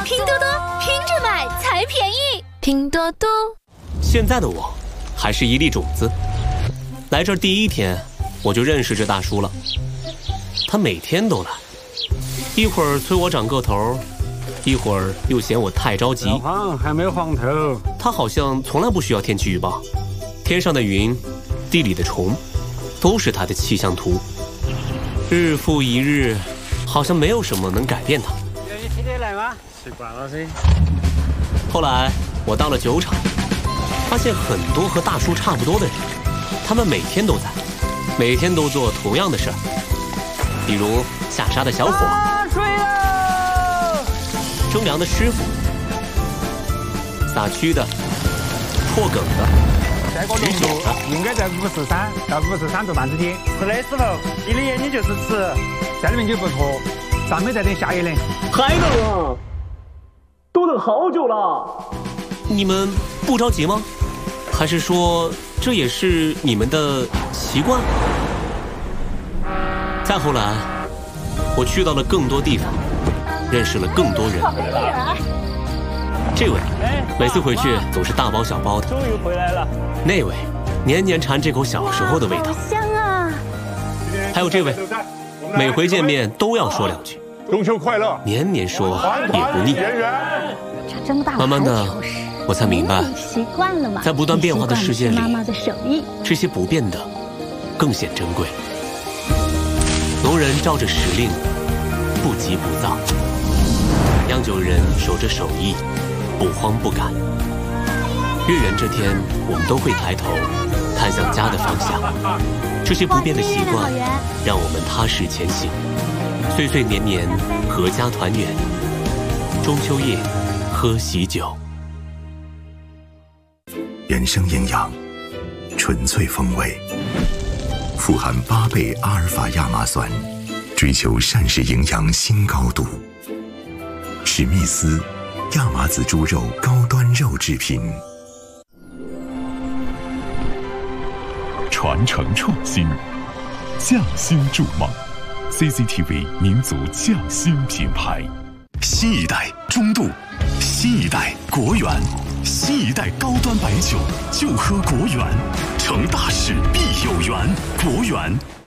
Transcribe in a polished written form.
拼多多，拼着买才便宜。拼多多。 现在的我，还是一粒种子。来这儿第一天，我就认识这大叔了。他每天都来，一会儿催我长个头，一会儿又嫌我太着急。 黄还没黄头。 他好像从来不需要天气预报，天上的云，地里的虫，都是他的气象图。日复一日，好像没有什么能改变他。 愿意天天来吗？习惯了噻。 后来我到了酒厂，发现很多和大叔差不多的人，他们每天都在，每天都做同样的事儿，比如下沙的小伙， 水了， 蒸粮的师傅，撒蛆的，破梗的， 这个浓度应该在53到53度半之间。是的，师傅，你的眼睛就是吃，这里面就不错，上面再等下一轮。 还等啊？都等好久了。你们不着急吗？还是说这也是你们的习惯？再后来，我去到了更多地方，认识了更多人。这位每次回去总是大包小包的， 终于回来了。 那位年年馋这口小时候的味道。 好香啊！ 还有这位，每回见面都要说两句， 中秋快乐， 年年说也不腻。 长这么大慢慢的，我才明白， 习惯了嘛， 在不断变化的世界里， 妈妈的手艺， 这些不变的更显珍贵。农人照着时令，不急不躁；酿酒人守着手艺，不慌不赶。月圆这天，我们都会抬头看向家的方向。这些不变的习惯，让我们踏实前行，岁岁年年阖家团圆。中秋夜，喝喜酒。 原生营养，纯粹风味，富含8倍阿尔法亚麻酸，追求膳食营养新高度。史密斯亚麻籽猪肉高端肉制品。 传承创新，匠心筑梦 ，CCTV 民族匠心品牌。 新一代中度，新一代国源，新一代高端白酒就喝国源，成大事必有缘，国源。